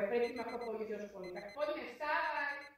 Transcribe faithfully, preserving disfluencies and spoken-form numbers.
predtým, ako pôjdete do školy. Tak poďme, vstávať!